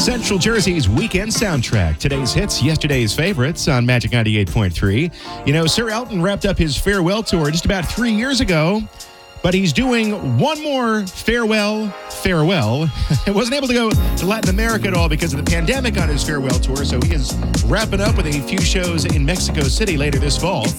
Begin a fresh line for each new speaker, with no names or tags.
Central Jersey's weekend soundtrack. Today's hits, yesterday's favorites on Magic 98.3. You know, Sir Elton wrapped up his farewell tour just about 3 years ago, but he's doing one more farewell. He wasn't able to go to Latin America at all because of the pandemic on his farewell tour, so he is wrapping up with a few shows in Mexico City later this fall.